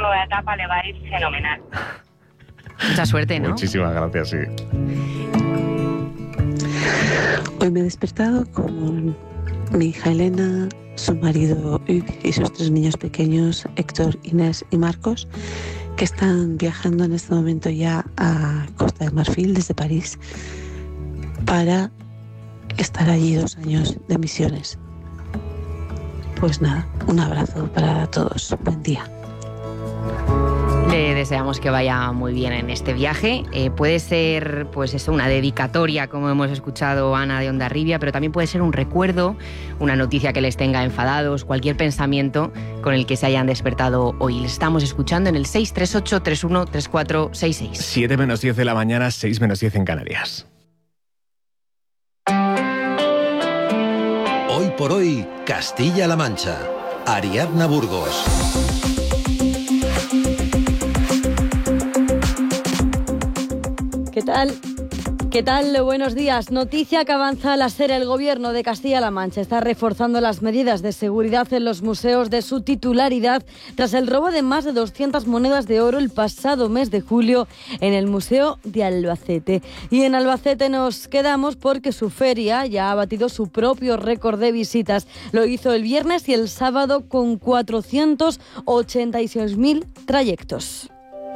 nueva etapa le va a ir fenomenal. Mucha suerte, ¿no? Muchísimas gracias, sí. Hoy me he despertado con mi hija Elena, su marido Hugues y sus 3 niños pequeños, Héctor, Inés y Marcos, que están viajando en este momento ya a Costa de Marfil desde París para estar allí 2 años de misiones. Pues nada, un abrazo para todos. Buen día. Le deseamos que vaya muy bien en este viaje. Puede ser, pues eso, una dedicatoria, como hemos escuchado Ana de Hondarribia, pero también puede ser un recuerdo, una noticia que les tenga enfadados, cualquier pensamiento con el que se hayan despertado hoy. Les estamos escuchando en el 638-313466. 7 menos 10 de la mañana, 6 menos 10 en Canarias. Hoy por hoy, Castilla-La Mancha. Ariadna Burgos. ¿Qué tal? ¿Qué tal? Buenos días. Noticia que avanza la SER. El Gobierno de Castilla-La Mancha está reforzando las medidas de seguridad en los museos de su titularidad tras el robo de más de 200 monedas de oro el pasado mes de julio en el Museo de Albacete. Y en Albacete nos quedamos porque su feria ya ha batido su propio récord de visitas. Lo hizo el viernes y el sábado con 486.000 trayectos.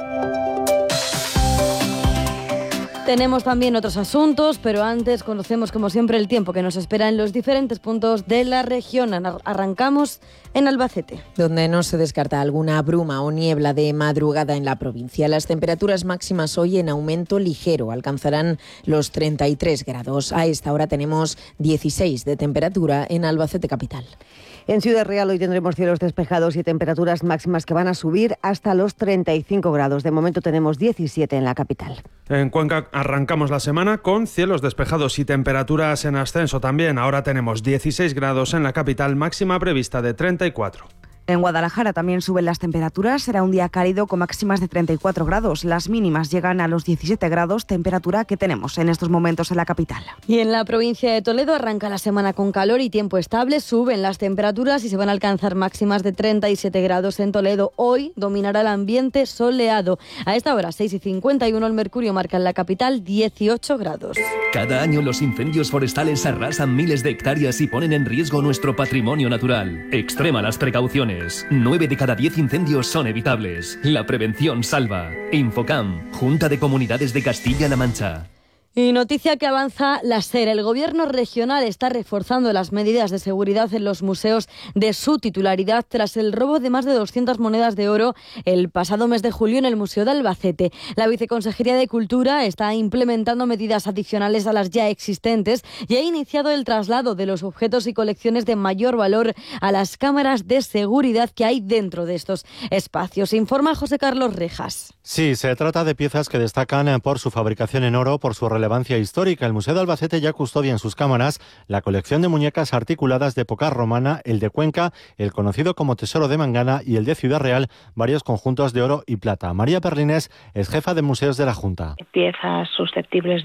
Tenemos también otros asuntos, pero antes conocemos como siempre el tiempo que nos espera en los diferentes puntos de la región. Arrancamos en Albacete, donde no se descarta alguna bruma o niebla de madrugada en la provincia. Las temperaturas máximas hoy en aumento ligero alcanzarán los 33 grados. A esta hora tenemos 16 de temperatura en Albacete capital. En Ciudad Real hoy tendremos cielos despejados y temperaturas máximas que van a subir hasta los 35 grados. De momento tenemos 17 en la capital. En Cuenca arrancamos la semana con cielos despejados y temperaturas en ascenso también. Ahora tenemos 16 grados en la capital, máxima prevista de 34. En Guadalajara también suben las temperaturas, será un día cálido con máximas de 34 grados. Las mínimas llegan a los 17 grados, temperatura que tenemos en estos momentos en la capital. Y en la provincia de Toledo arranca la semana con calor y tiempo estable, suben las temperaturas y se van a alcanzar máximas de 37 grados en Toledo. Hoy dominará el ambiente soleado. A esta hora, 6:51, el mercurio marca en la capital 18 grados. Cada año los incendios forestales arrasan miles de hectáreas y ponen en riesgo nuestro patrimonio natural. Extrema las precauciones. 9 de cada 10 incendios son evitables. La prevención salva. Infocam, Junta de Comunidades de Castilla-La Mancha. Y noticia que avanza la SER. El Gobierno regional está reforzando las medidas de seguridad en los museos de su titularidad tras el robo de más de 200 monedas de oro el pasado mes de julio en el Museo de Albacete. La Viceconsejería de Cultura está implementando medidas adicionales a las ya existentes y ha iniciado el traslado de los objetos y colecciones de mayor valor a las cámaras de seguridad que hay dentro de estos espacios. Informa José Carlos Rejas. Sí, se trata de piezas que destacan por su fabricación en oro, por su relevancia histórica. El Museo de Albacete ya custodia en sus cámaras la colección de muñecas articuladas de época romana, el de Cuenca, el conocido como Tesoro de Mangana, y el de Ciudad Real, varios conjuntos de oro y plata. María Perlines es jefa de museos de la Junta. Piezas susceptibles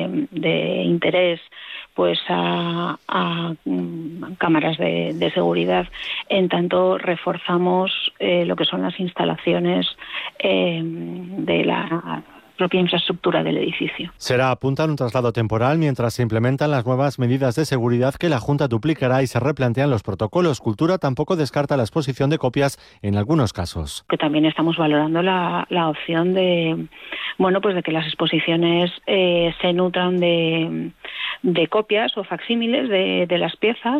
de interés pues a cámaras de seguridad, en tanto reforzamos lo que son las instalaciones de la propia infraestructura del edificio. Será, apuntan, un traslado temporal mientras se implementan las nuevas medidas de seguridad que la Junta duplicará y se replantean los protocolos. Cultura tampoco descarta la exposición de copias en algunos casos. Que también estamos valorando la opción de que las exposiciones se nutran de copias o facsímiles de las piezas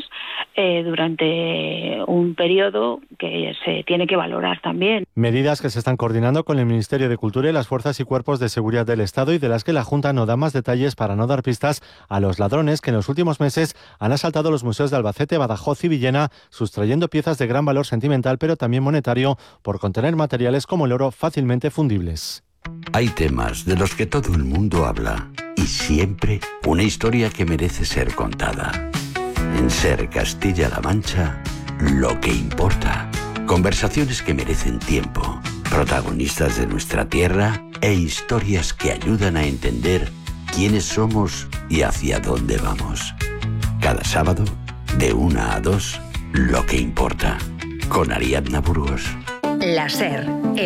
durante un periodo que se tiene que valorar también. Medidas que se están coordinando con el Ministerio de Cultura y las fuerzas y cuerpos de seguridad del Estado y de las que la Junta no da más detalles para no dar pistas a los ladrones que en los últimos meses han asaltado los museos de Albacete, Badajoz y Villena, sustrayendo piezas de gran valor sentimental pero también monetario por contener materiales como el oro fácilmente fundibles. Hay temas de los que todo el mundo habla y siempre una historia que merece ser contada. En SER Castilla-La Mancha, lo que importa. Conversaciones que merecen tiempo, protagonistas de nuestra tierra e historias que ayudan a entender quiénes somos y hacia dónde vamos. Cada sábado, de 1 a 2, lo que importa. Con Ariadna Burgos. La SER.